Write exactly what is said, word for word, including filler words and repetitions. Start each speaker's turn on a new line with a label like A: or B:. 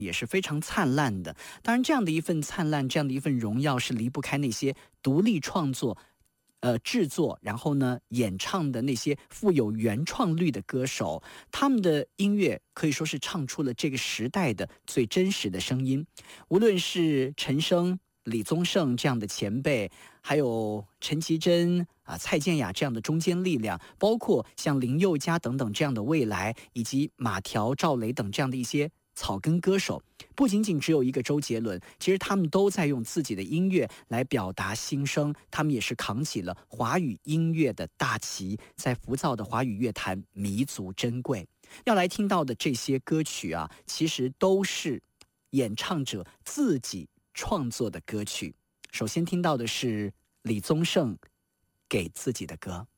A: 也是非常灿烂的。当然，这样的一份灿烂，这样的一份荣耀，是离不开那些独立创作。呃，制作，然后呢，演唱的那些富有原创率的歌手，他们的音乐可以说是唱出了这个时代的最真实的声音。无论是陈升、李宗盛这样的前辈，还有陈绮贞啊、蔡健雅这样的中坚力量，包括像林宥嘉等等这样的未来，以及马条、赵雷等这样的一些草根歌手，不仅仅只有一个周杰伦，其实他们都在用自己的音乐来表达心声，他们也是扛起了华语音乐的大旗，在浮躁的华语乐坛弥足珍贵。要来听到的这些歌曲啊，其实都是演唱者自己创作的歌曲。首先听到的是李宗盛给自己的歌。